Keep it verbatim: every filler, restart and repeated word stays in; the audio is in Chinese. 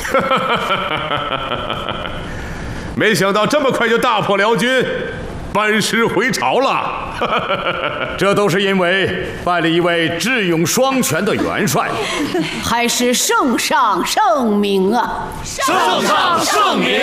没想到这么快就大破辽军，班师回朝了。 这都是因为拜了一位智勇双全的元帅， 还是圣上圣明啊！ 圣上圣明。